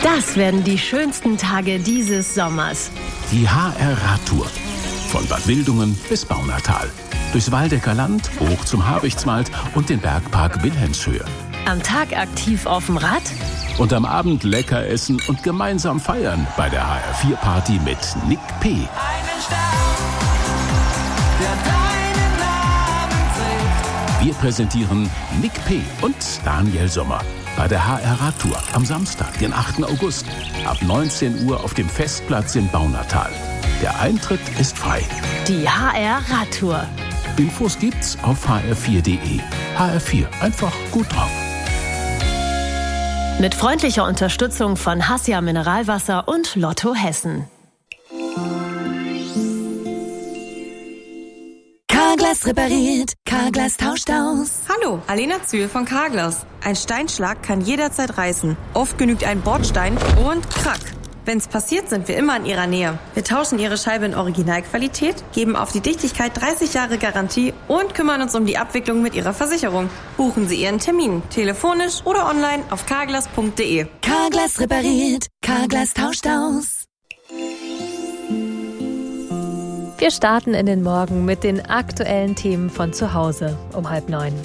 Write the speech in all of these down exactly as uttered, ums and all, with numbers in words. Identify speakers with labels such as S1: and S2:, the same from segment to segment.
S1: Das werden die schönsten Tage dieses Sommers.
S2: Die H R-Radtour. Von Bad Wildungen bis Baunatal. Durchs Waldecker Land, hoch zum Habichtswald und den Bergpark Wilhelmshöhe.
S1: Am Tag aktiv auf dem Rad.
S2: Und am Abend lecker essen und gemeinsam feiern bei der H R vier Party mit Nick P.
S3: Einen Stern, der deinen Namen trägt.
S2: Wir präsentieren Nick P. und Daniel Sommer bei der H R-Radtour am Samstag, den achten August, ab neunzehn Uhr auf dem Festplatz in Baunatal. Der Eintritt ist frei.
S1: Die H R-Radtour.
S2: Infos gibt's auf h r vier punkt de. H R vier, einfach gut drauf.
S1: Mit freundlicher Unterstützung von Hassia Mineralwasser und Lotto Hessen.
S4: Carglass repariert, Carglass tauscht aus.
S5: Hallo, Alena Zühl von Carglass. Ein Steinschlag kann jederzeit reißen. Oft genügt ein Bordstein und krack. Wenn's passiert, sind wir immer in Ihrer Nähe. Wir tauschen Ihre Scheibe in Originalqualität, geben auf die Dichtigkeit dreißig Jahre Garantie und kümmern uns um die Abwicklung mit Ihrer Versicherung. Buchen Sie Ihren Termin, telefonisch oder online auf carglass punkt de.
S4: Carglass repariert, Carglass tauscht aus.
S6: Wir starten in den Morgen mit den aktuellen Themen von zu Hause um halb neun.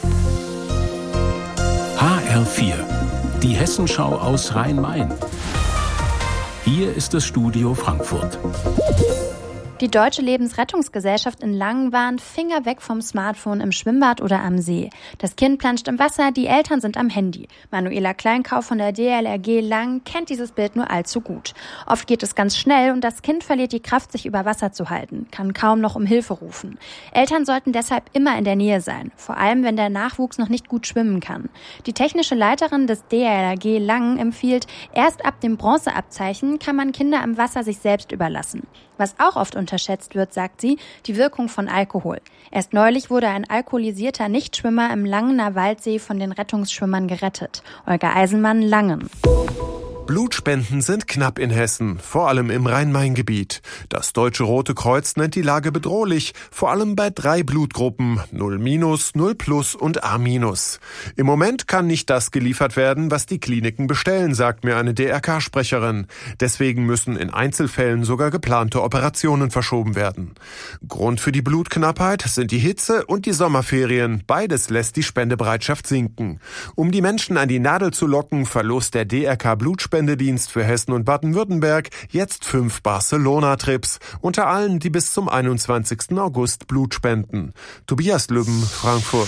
S2: H R vier, die Hessenschau aus Rhein-Main. Hier ist das Studio Frankfurt.
S7: Die Deutsche Lebensrettungsgesellschaft in Langen warnt: Finger weg vom Smartphone im Schwimmbad oder am See. Das Kind planscht im Wasser, die Eltern sind am Handy. Manuela Kleinkauf von der D L R G Langen kennt dieses Bild nur allzu gut. Oft geht es ganz schnell und das Kind verliert die Kraft, sich über Wasser zu halten, kann kaum noch um Hilfe rufen. Eltern sollten deshalb immer in der Nähe sein, vor allem wenn der Nachwuchs noch nicht gut schwimmen kann. Die technische Leiterin des D L R G Langen empfiehlt, erst ab dem Bronzeabzeichen kann man Kinder im Wasser sich selbst überlassen. Was auch oft unterschätzt wird, sagt sie, die Wirkung von Alkohol. Erst neulich wurde ein alkoholisierter Nichtschwimmer im Langener Waldsee von den Rettungsschwimmern gerettet. Olga Eisenmann, Langen.
S8: Blutspenden sind knapp in Hessen, vor allem im Rhein-Main-Gebiet. Das Deutsche Rote Kreuz nennt die Lage bedrohlich, vor allem bei drei Blutgruppen, null minus, null plus und A minus. Im Moment kann nicht das geliefert werden, was die Kliniken bestellen, sagt mir eine D R K-Sprecherin. Deswegen müssen in Einzelfällen sogar geplante Operationen verschoben werden. Grund für die Blutknappheit sind die Hitze und die Sommerferien. Beides lässt die Spendebereitschaft sinken. Um die Menschen an die Nadel zu locken, verlost der D R K Blutspenden Spendedienst für Hessen und Baden-Württemberg jetzt fünf Barcelona-Trips, unter allen, die bis zum einundzwanzigsten August Blut spenden. Tobias Lübben, Frankfurt.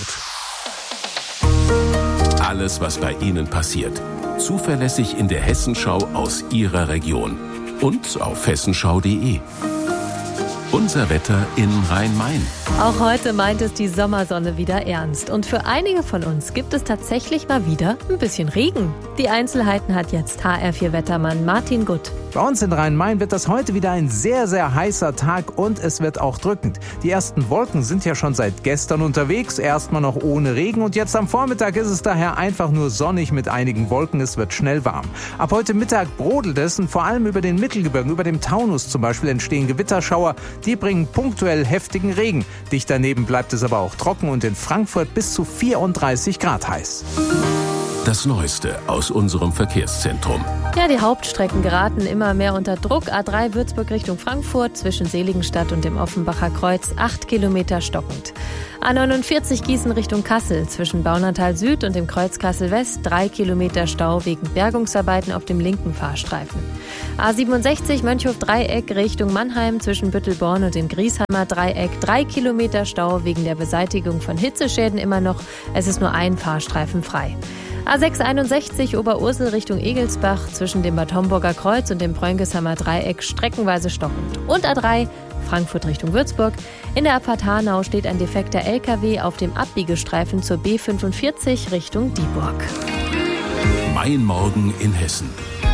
S2: Alles, was bei Ihnen passiert, zuverlässig in der Hessenschau aus Ihrer Region und auf hessenschau punkt de. Unser Wetter in Rhein-Main.
S6: Auch heute meint es die Sommersonne wieder ernst. Und für einige von uns gibt es tatsächlich mal wieder ein bisschen Regen. Die Einzelheiten hat jetzt H R vier Wettermann Martin Gutt.
S9: Bei uns in Rhein-Main wird das heute wieder ein sehr, sehr heißer Tag und es wird auch drückend. Die ersten Wolken sind ja schon seit gestern unterwegs, erstmal noch ohne Regen und jetzt am Vormittag ist es daher einfach nur sonnig mit einigen Wolken, es wird schnell warm. Ab heute Mittag brodelt es und vor allem über den Mittelgebirgen, über dem Taunus zum Beispiel entstehen Gewitterschauer, die bringen punktuell heftigen Regen. Dicht daneben bleibt es aber auch trocken und in Frankfurt bis zu vierunddreißig Grad heiß.
S2: Das Neueste aus unserem Verkehrszentrum.
S6: Ja, die Hauptstrecken geraten immer mehr unter Druck. A drei Würzburg Richtung Frankfurt zwischen Seligenstadt und dem Offenbacher Kreuz, acht Kilometer stockend. A neunundvierzig Gießen Richtung Kassel zwischen Baunatal Süd und dem Kreuz Kassel West, drei Kilometer Stau wegen Bergungsarbeiten auf dem linken Fahrstreifen. A siebenundsechzig Mönchhof Dreieck Richtung Mannheim zwischen Büttelborn und dem Griesheimer Dreieck, drei Kilometer Stau wegen der Beseitigung von Hitzeschäden immer noch. Es ist nur ein Fahrstreifen frei. A sechs einundsechzig Oberursel Richtung Egelsbach zwischen dem Bad Homburger Kreuz und dem Prönkesheimer Dreieck streckenweise stockend. Und A drei Frankfurt Richtung Würzburg. In der Abfahrt Hanau steht ein defekter L K W auf dem Abbiegestreifen zur B fünfundvierzig Richtung Dieburg.
S2: Mein Morgen in Hessen.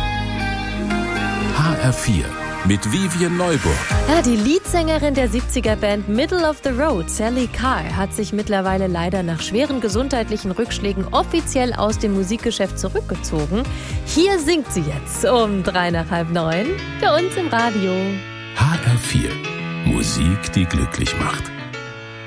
S2: H R vier mit Vivian Neuburg.
S6: Ja, die Leadsängerin der siebziger-Band Middle of the Road, Sally Carr, hat sich mittlerweile leider nach schweren gesundheitlichen Rückschlägen offiziell aus dem Musikgeschäft zurückgezogen. Hier singt sie jetzt um drei nach halb neun bei uns im Radio.
S2: H R vier. Musik, die glücklich macht.